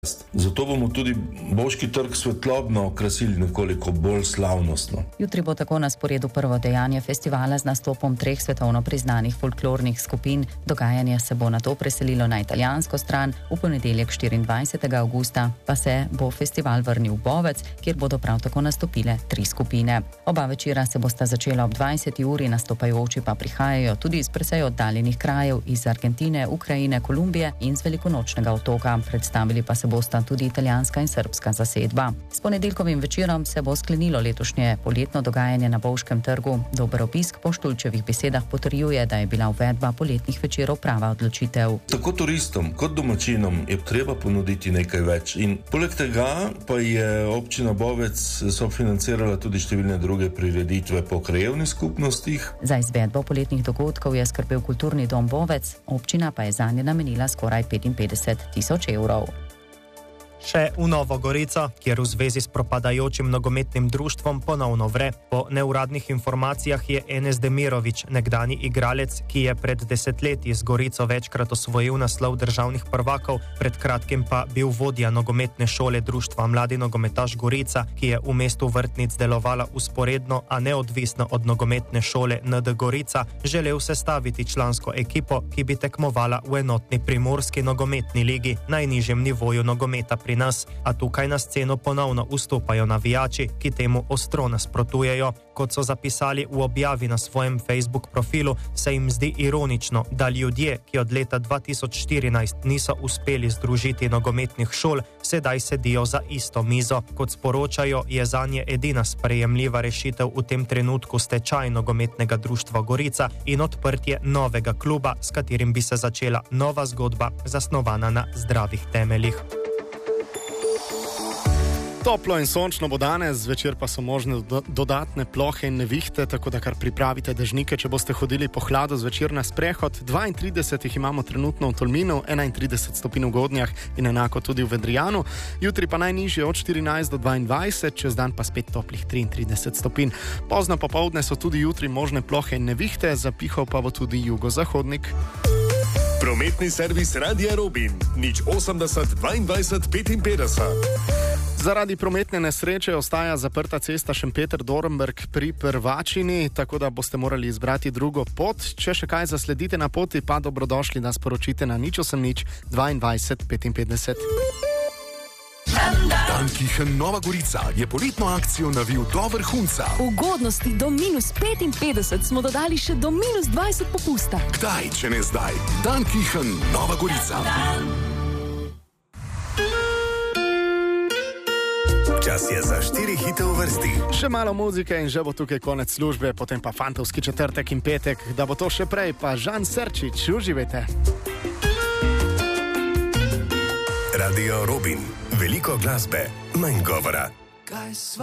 Zato bomo tudi Bovški trg svetlobno okrasili nekoliko bolj slavnostno. Jutri bo tako na sporedu prvo dejanje festivala z nastopom 3 svetovno priznanih folklornih skupin. Dogajanje se bo nato preselilo na italijansko stran, v ponedeljek 24. avgusta pa se bo festival vrnil v Bovec, kjer bodo prav tako nastopile 3 skupine. Oba večera se bosta začela ob 20. uri, nastopajoči pa prihajajo tudi iz precej oddaljenih krajev, iz Argentine, Ukrajine, Kolumbije in z Velikonočnega otoka. Predstavili pa se bosta tudi italijanska in srbska zasedba. S ponedeljkovim večerom se bo sklenilo letošnje poletno dogajanje na Bovškem trgu. Dober obisk po Štulčevih besedah potrjuje, da je bila uvedba poletnih večerov prava odločitev. Tako turistom kot domačinom je treba ponuditi nekaj več. In poleg tega pa je občina Bovec sofinancirala tudi številne druge prireditve po krajevnih skupnostih. Za izvedbo poletnih dogodkov je skrbel Kulturni dom Bovec, občina pa je zanje namenila skoraj 55.000 evrov. Še v Novo Gorico, kjer v zvezi s propadajočim nogometnim društvom ponovno vre. Po neuradnih informacijah je Enes Demirović, nekdani igralec, ki je pred desetletji z Gorico večkrat osvojil naslov državnih prvakov, pred kratkim pa bil vodja nogometne šole društva Mladi nogometaš Gorica, ki je v mestu Vrtnic delovala usporedno, a neodvisno od nogometne šole ND Gorica, želel sestaviti člansko ekipo, ki bi tekmovala v enotni primorski nogometni ligi, najnižjem nivoju nogometa pri nas, a tukaj na sceno ponovno vstopajo navijači, ki temu ostro nasprotujejo. Kot so zapisali v objavi na svojem Facebook profilu, se jim zdi ironično, da ljudje, ki od leta 2014 niso uspeli združiti nogometnih šol, sedaj sedijo za isto mizo. Kot sporočajo, je zanje edina sprejemljiva rešitev v tem trenutku stečaj nogometnega društva Gorica in odprtje novega kluba, s katerim bi se začela nova zgodba, zasnovana na zdravih temeljih. Toplo in sončno bo danes, zvečer pa so možne dodatne plohe in nevihte, tako da kar pripravite dežnike, če boste hodili po hladu zvečer na sprehod. 32 jih imamo trenutno v Tolminu, 31 stopinj v Godnjah in enako tudi v Vedrijanu. Jutri pa najnižje od 14 do 22, čez dan pa spet toplih 33 stopinj. Pozno popoldne so tudi jutri možne plohe in nevihte, zapihal pa bo tudi jugozahodnik. Prometni servis Radia Robin, 080 22 55. Zaradi prometne nesreče ostaja zaprta cesta Šempeter-Dornberk pri Prvačini, tako da boste morali izbrati drugo pot. Če še kaj zasledite na poti, pa dobrodošli, da sporočite na 080 22 55. Dankichen Nova Gorica je poletno akcijo navil do vrhunca. Ugodnosti do -55 smo dodali še do -20 popusta. Kdaj, če ne zdaj? Dankichen Nova Gorica. Čas je za 4 hite v vrsti. Še malo muzike in že bo tukaj konec službe, potem pa fantovski četrtek in petek. Da bo to še prej, pa Žan Serčič, uživajte. Radio Robin, veliko glasbe, manj govora.